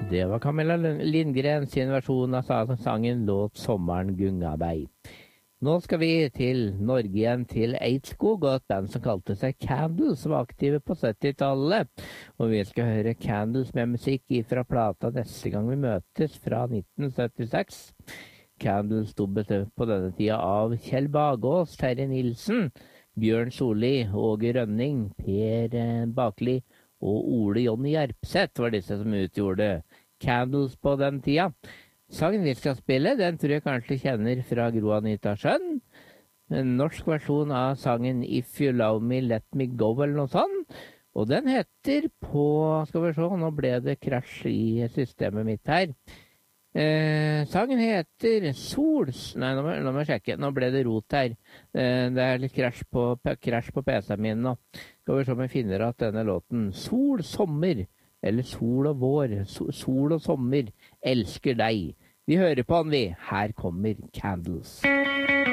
Det var Camilla Lindgren sin versjon av sangen Låt sommeren gunga bei. Nå skal vi til Norge igjen, til Eidskog, og et band som kalte seg Candles, som var aktive på 70-tallet. Og vi skal høre Candles med musikk fra plata Neste gang vi møtes fra 1976. Candles sto bestemt på denne tida av Kjell Bagås, Terje Nilsen, Bjørn Solli, Åge Rønning, Per Bakli og Ole Jonny Gjerpseth var disse som utgjorde Candles på den tida. Sangen vi skal spille, den tror jeg kanskje kjenner fra Gro Anita Sjøen. En norsk versjon av sangen If You Love Me, Let Me Go, eller noe sånt. Og den heter på, skal vi se, nå ble det krasj i systemet mitt her. Sangen heter Sols... Nei, nå må jeg sjekke. Nå ble det rot her. Det er litt krasj på PC-en min nå. Skal vi se om jeg finner at denne låten Sol, sommer, eller sol og vår, sol og sommer, elsker deg. Vi hører på den, vi. Her kommer Candles.